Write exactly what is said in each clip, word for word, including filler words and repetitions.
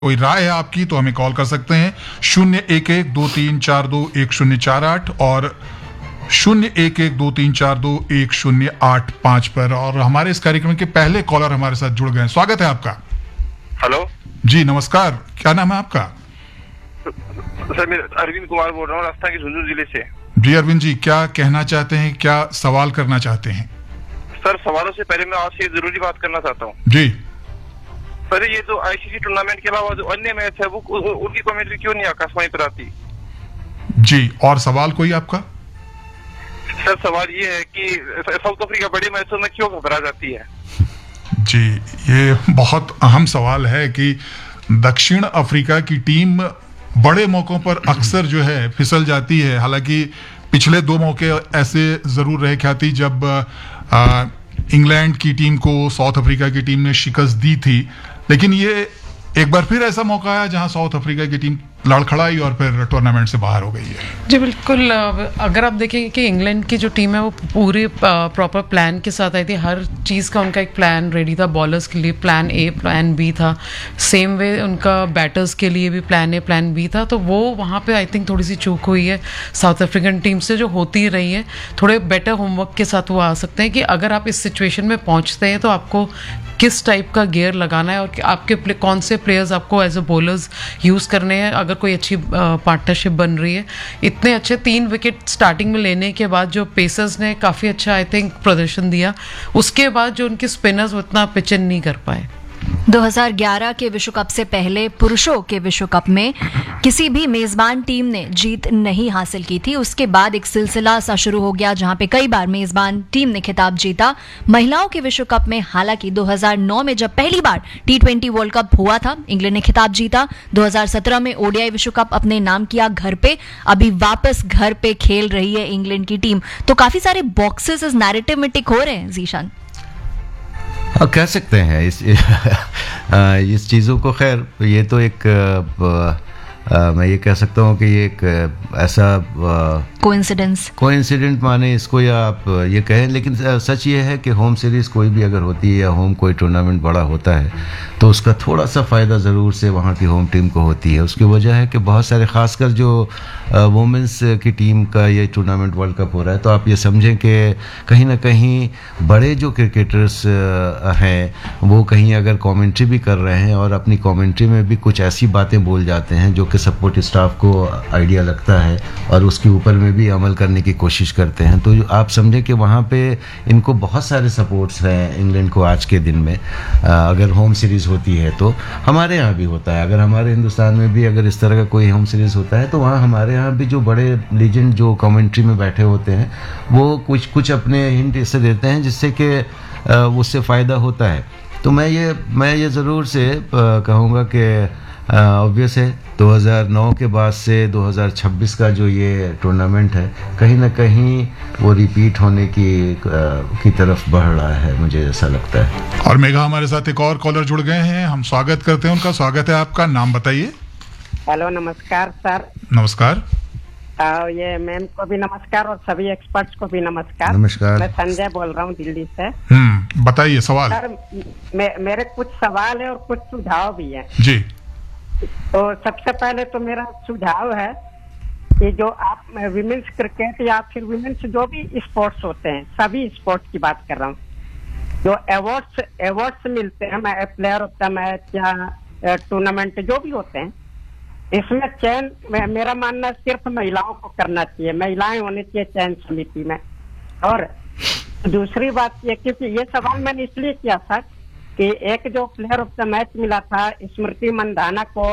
कोई राय है आपकी तो हमें कॉल कर सकते हैं शून्य एक एक दो तीन चार दो एक शून्य चार आठ और शून्य एक एक दो तीन चार दो एक शून्य आठ पांच पर। और हमारे इस कार्यक्रम के पहले कॉलर हमारे साथ जुड़ गए। स्वागत है आपका। हेलो जी नमस्कार, क्या नाम है आपका? सर मैं अरविंद कुमार बोल रहा हूँ, राजस्थान के झुंझुनू जिले से। जी अरविंद जी, क्या कहना चाहते हैं, क्या सवाल करना चाहते हैं? सर सवालों से पहले मैं आपसे जरूरी बात करना चाहता हूँ। जी सर ये जो आईसीसी टूर्नामेंट के अलावा जो अन्य मैच है वो उनकी कमेंट्री क्यों नहीं आकाशवाणी पर आती? जी, और सवाल कोई आपका? सर सवाल ये है कि साउथ अफ्रीका बड़े मैचों में क्यों घबरा जाती है? जी, ये बहुत अहम सवाल है कि दक्षिण अफ्रीका की टीम बड़े मौकों पर अक्सर जो है फिसल जाती है। हालांकि पिछले दो मौके ऐसे जरूर रहे ख्याति जब आ, इंग्लैंड की टीम को साउथ अफ्रीका की टीम ने शिकस्त दी थी, लेकिन ये एक बार फिर ऐसा मौका आया जहां साउथ अफ्रीका की टीम लड़खड़ाई और फिर टूर्नामेंट से बाहर हो गई है। जी बिल्कुल। अगर आप देखेंगे कि इंग्लैंड की जो टीम है वो पूरे प्रॉपर प्लान के साथ आई थी। हर चीज़ का उनका एक प्लान रेडी था। बॉलर्स के लिए प्लान ए प्लान बी था, सेम वे उनका बैटर्स के लिए भी प्लान ए प्लान बी था। तो वो वहाँ पे आई थिंक थोड़ी सी चूक हुई है साउथ अफ्रीकन टीम से, जो होती रही है। थोड़े बेटर होमवर्क के साथ वो आ सकते हैं कि अगर आप इस सिचुएशन में पहुँचते हैं तो आपको किस टाइप का गियर लगाना है और आपके प्ले, कौन से प्लेयर्स आपको एज ए बॉलर्स यूज़ करने हैं। अगर कोई अच्छी पार्टनरशिप बन रही है, इतने अच्छे तीन विकेट स्टार्टिंग में लेने के बाद जो पेसर्स ने काफ़ी अच्छा आई थिंक प्रदर्शन दिया, उसके बाद जो उनके स्पिनर्स उतना पिच इन नहीं कर पाए। दो हज़ार ग्यारह के विश्व कप से पहले पुरुषों के विश्व कप में किसी भी मेजबान टीम ने जीत नहीं हासिल की थी। उसके बाद एक सिलसिला सा शुरू हो गया जहां पे कई बार मेजबान टीम ने खिताब जीता। महिलाओं के विश्व कप में हालांकि दो हज़ार नौ में जब पहली बार टी ट्वेंटी वर्ल्ड कप हुआ था, इंग्लैंड ने खिताब जीता। दो हज़ार सत्रह में ओडीआई विश्व कप अपने नाम किया घर पे। अभी वापस घर पे खेल रही है इंग्लैंड की टीम। तो काफी सारे बॉक्सेस इस नैरेटिव में टिक हो रहे हैं। जीशान हाँ, कह सकते हैं इस इस चीज़ों को। खैर ये तो एक आ, आ, मैं ये कह सकता हूँ कि ये एक ऐसा कोइंसिडेंस कोइंसिडेंट माने इसको, या आप ये कहें। लेकिन सच ये है कि होम सीरीज़ कोई भी अगर होती है या होम कोई टूर्नामेंट बड़ा होता है तो उसका थोड़ा सा फ़ायदा ज़रूर से वहाँ की होम टीम को होती है। उसकी वजह है कि बहुत सारे, ख़ासकर जो वुमेंस की टीम का ये टूर्नामेंट वर्ल्ड कप हो रहा है, तो आप ये समझें कि कहीं ना कहीं बड़े जो क्रिकेटर्स हैं वो कहीं अगर कमेंट्री भी कर रहे हैं और अपनी कमेंट्री में भी कुछ ऐसी बातें बोल जाते हैं जो कि सपोर्ट स्टाफ को आइडिया लगता है और उसके ऊपर में भी अमल करने की कोशिश करते हैं। तो आप समझें कि वहाँ पे इनको बहुत सारे सपोर्ट्स हैं इंग्लैंड को आज के दिन में। अगर होम सीरीज़ होती है तो हमारे यहाँ भी होता है, अगर हमारे हिंदुस्तान में भी अगर इस तरह का कोई होम सीरीज़ होता है तो वहाँ हमारे यहाँ भी जो बड़े लीजेंड जो कमेंट्री में बैठे होते हैं वो कुछ कुछ अपने हिंट इससे देते हैं जिससे कि उससे फ़ायदा होता है। तो मैं ये मैं ये ज़रूर से कहूँगा कि ऑब्वियस है दो हज़ार नौ के बाद से दो हज़ार छब्बीस का जो ये टूर्नामेंट है कहीं ना कहीं वो रिपीट होने की की तरफ बढ़ रहा है, मुझे ऐसा लगता है। और मेघा हमारे साथ एक और कॉलर जुड़ गए हैं, हम स्वागत करते हैं उनका। स्वागत है आपका, नाम बताइए। हेलो नमस्कार सर। नमस्कार। आ, ये मैम को भी नमस्कार और सभी एक्सपर्ट्स को भी नमस्कार। नमस्कार। मैं संजय बोल रहा हूँ दिल्ली से। हम्म बताइए सवाल। सर मे, मेरे कुछ सवाल है और कुछ सुझाव भी है जी। तो सबसे पहले तो मेरा सुझाव है कि जो आप विमेंस क्रिकेट या फिर विमेंस जो भी स्पोर्ट्स होते हैं, सभी स्पोर्ट्स की बात कर रहा हूँ, जो अवार्ड्स अवार्ड्स मिलते हैं, मैं प्लेयर ऑफ द मैच या टूर्नामेंट जो भी होते हैं, इसमें चयन मेरा मानना सिर्फ महिलाओं को करना चाहिए। महिलाएं होनी चाहिए चयन समिति में। और दूसरी बात ये, क्योंकि ये सवाल मैंने इसलिए किया था कि एक जो प्लेयर ऑफ द मैच मिला था स्मृति मंदाना को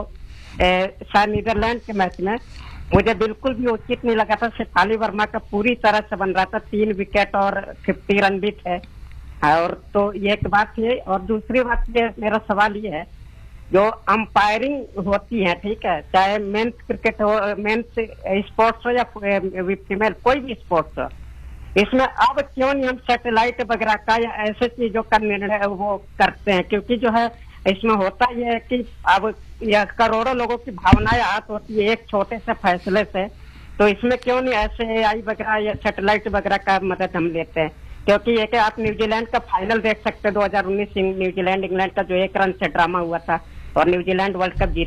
शायद नीदरलैंड के मैच में, मुझे बिल्कुल भी उचित नहीं लगा था। शेफाली वर्मा का पूरी तरह से बन रहा था, तीन विकेट और फिफ्टी रन भी थे। और तो ये एक बात है। और दूसरी बात ये, मेरा सवाल ये है, जो अंपायरिंग होती है, ठीक है, चाहे मेंस क्रिकेट हो, मेंस स्पोर्ट्स हो या फीमेल कोई भी स्पोर्ट्स हो, इसमें अब क्यों नहीं हम सैटेलाइट वगैरह का या ऐसे चीजों का निर्णय वो करते हैं? क्योंकि जो है इसमें होता यह है कि अब यह करोड़ों लोगों की भावनाएं आहत होती है एक छोटे से फैसले से। तो इसमें क्यों नहीं ऐसे एआई वगैरह या सैटेलाइट वगैरह का मदद हम लेते हैं? क्योंकि एक आप न्यूजीलैंड का फाइनल देख सकते हैं दो हज़ार उन्नीस न्यूजीलैंड इंग्लैंड का, जो एक रन से ड्रामा हुआ था, और न्यूजीलैंड वर्ल्ड कप जीत